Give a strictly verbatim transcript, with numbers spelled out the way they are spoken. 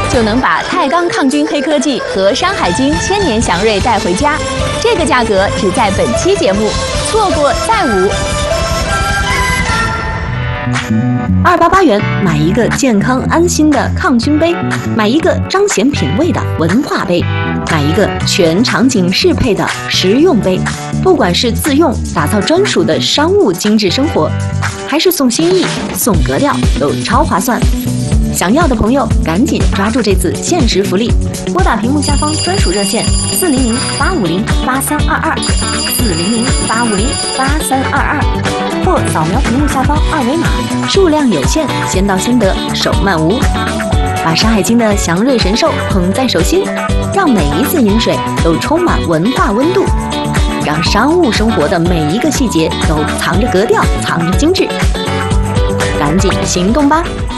就能把钛钢抗菌黑科技和山海经千年祥瑞带回家。这个价格只在本期节目，错过再无。 二八八元买一个健康安心的抗菌杯，买一个彰显品味的文化杯，买一个全场景适配的实用杯。不管是自用打造专属的商务精致生活，还是送心意送格调，都超划算。想要的朋友赶紧抓住这次限时福利，拨打屏幕下方专属热线四零零八五零八三二二四零零八五零八三二二，或扫描屏幕下方二维码，数量有限，先到先得，手慢无。把《山海经》的祥瑞神兽捧在手心，让每一次饮水都充满文化温度，让商务生活的每一个细节都藏着格调，藏着精致。赶紧行动吧！